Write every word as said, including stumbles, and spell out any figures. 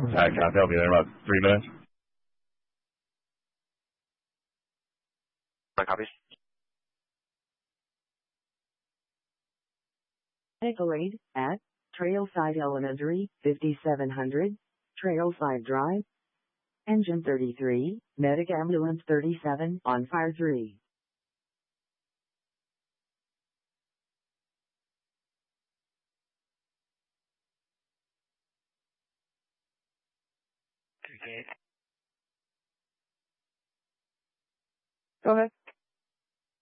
Alright, copy. I'll be there in about three minutes. My copy. Accolade at Trailside Elementary, fifty-seven hundred, Trailside Drive. Engine thirty-three, Medic Ambulance thirty-seven, on fire three. Okay. Go ahead.